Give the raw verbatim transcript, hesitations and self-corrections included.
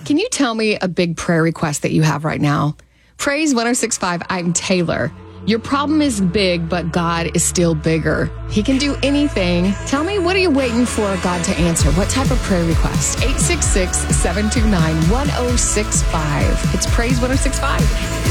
Can you tell me a big prayer request that you have right now? Praise one oh six point five, I'm Taylor. Your problem is big, but God is still bigger. He can do anything. Tell me, what are you waiting for God to answer? What type of prayer request? eight six six, seven two nine, one oh six five. It's Praise one oh six point five.